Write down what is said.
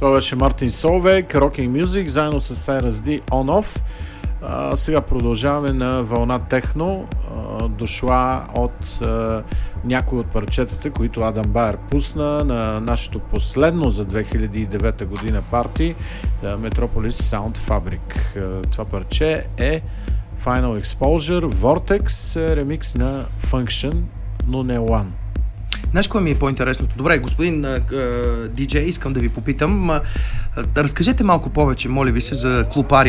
Това беше Мартин Солвейг, Rocking Music, заедно с Cyrus D, On Off. Сега продължаваме на вълна техно, дошла от някои от парчетата, които Адам Байер пусна на нашето последно за 2009 година парти, Metropolis Sound Fabric. Това парче е Final Exposure, Vortex, ремикс на Function, но не One. Знаеш кое ми е по-интересното? Добре, господин диджей, искам да ви попитам, разкажете малко повече, моля ви се, за клуб